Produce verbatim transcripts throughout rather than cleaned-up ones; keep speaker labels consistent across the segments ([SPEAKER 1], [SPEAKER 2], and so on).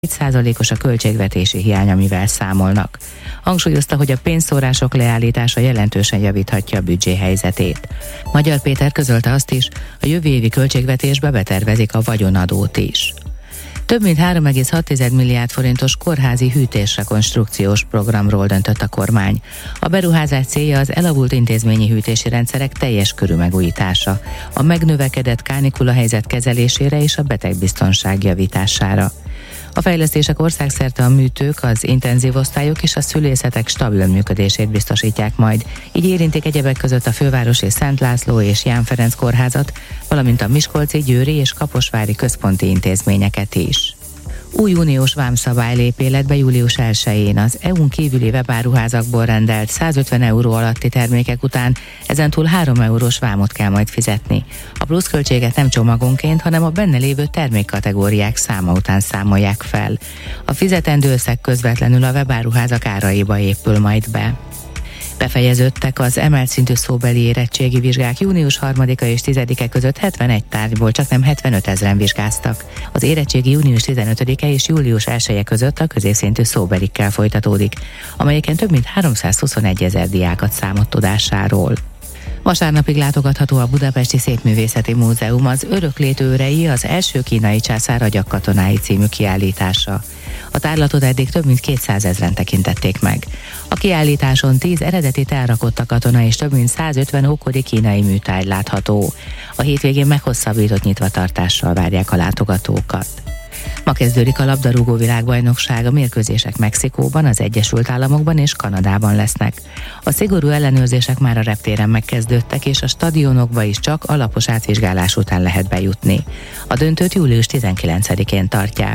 [SPEAKER 1] két százalékos a költségvetési hiány, amivel számolnak. Hangsúlyozta, hogy a pénzszórások leállítása jelentősen javíthatja a büdzsé helyzetét. Magyar Péter közölte azt is, a jövő évi költségvetésbe betervezik a vagyonadót is. Több mint három egész hat milliárd forintos kórházi hűtésrekonstrukciós programról döntött a kormány. A beruházás célja az elavult intézményi hűtési rendszerek teljes körű megújítása, a megnövekedett kánikula helyzet kezelésére és a betegbiztonság javítására. A fejlesztések országszerte a műtők, az intenzív osztályok és a szülészetek stabil működését biztosítják majd. Így érintik egyebek között a fővárosi Szent László és Ján Ferenc kórházat, valamint a miskolci, győri és kaposvári központi intézményeket is. Új uniós vámszabály lép életbe július elsején. Az é u-n kívüli webáruházakból rendelt százötven euró alatti termékek után ezentúl három eurós vámot kell majd fizetni. A pluszköltséget nem csomagonként, hanem a benne lévő termékkategóriák száma után számolják fel. A fizetendő összeg közvetlenül a webáruházak áraiba épül majd be. Befejeződtek az emelt szintű szóbeli érettségi vizsgák. Június harmadika és tizedike között hetvenegy tárgyból csaknem hetvenöt ezren vizsgáztak. Az érettségi június tizenötödike és július elseje között a középszintű szóbelikkel folytatódik, amelyeken több mint háromszázhuszonegy ezer diákat számolt tudásáról. Vasárnapig látogatható a Budapesti Szépművészeti Múzeum az Öröklét őrei, az első kínai császár agyagkatonái című kiállítása. A tárlatot eddig több mint kétszázezren tekintették meg. A kiállításon tíz eredeti elrakott katona és több mint százötven ókori kínai műtárgy látható. A hétvégén meghosszabbított nyitvatartással várják a látogatókat. Ma kezdődik a labdarúgó világbajnokság, a mérkőzések Mexikóban, az Egyesült Államokban és Kanadában lesznek. A szigorú ellenőrzések már a reptéren megkezdődtek, és a stadionokba is csak alapos átvizsgálás után lehet bejutni. A döntőt július tizenkilencedikén tartják.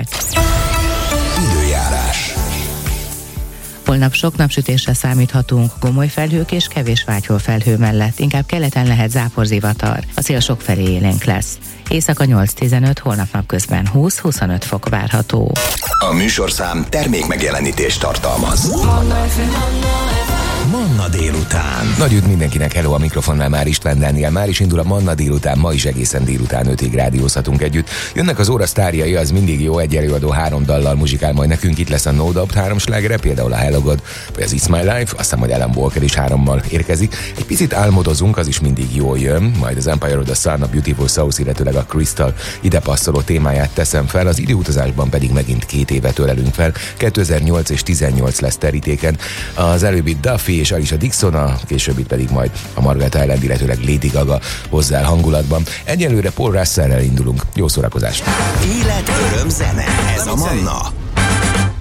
[SPEAKER 2] Időjárás.
[SPEAKER 1] Holnap sok napsütésre számíthatunk, gomoly felhők és kevés vágyhol felhő mellett, inkább keleten lehet záporzivatar, a szél sokfelé élénk lesz. Éjszaka nyolc-tizenöt, holnap napközben húsz-huszonöt fok várható.
[SPEAKER 2] A műsorszám termék megjelenítést tartalmaz. Manna délután.
[SPEAKER 3] Nagy üdv mindenkinek, hello, a mikrofonnál már István Dániel. Már is indul a Manna délután, ma is egészen délután ötig rádiózhatunk együtt. Jönnek az óra sztárjai, az mindig jó, egy előadó három dallal muzsikál majd nekünk. Itt lesz a No Doubt három slágere, például a Hello God, vagy az It's My Life, aztán majd Alan Walker is hárommal érkezik. Egy picit álmodozunk, az is mindig jól jön, majd az Empire of the Sun, a Beautiful South, illetőleg a Crystal ide passzoló témáját teszem fel, az időutazásban pedig megint két évet ölelünk fel. kétezer-nyolc és tizennyolc lesz terítéken. Az előbbi Duffy és Alicia Dixon, a későbbit pedig majd a Margaret Island, illetőleg Lady Gaga hozzá hangulatban. Egyelőre Paul Russell-rel indulunk. Jó szórakozást!
[SPEAKER 2] Élet, öröm, zene. Ez a Manna.